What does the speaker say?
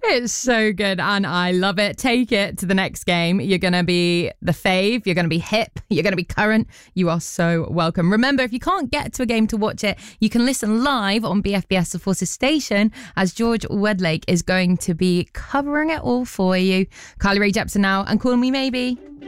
It's so good and I love it. Take it to the next game. You're going to be the fave. You're going to be hip. You're going to be current. You are so welcome. Remember, if you can't get to a game to watch it, you can listen live on BFBS The Forces station as George Wedlake is going to be covering it all for you. Carly Rae Jepsen now and Call Me Maybe.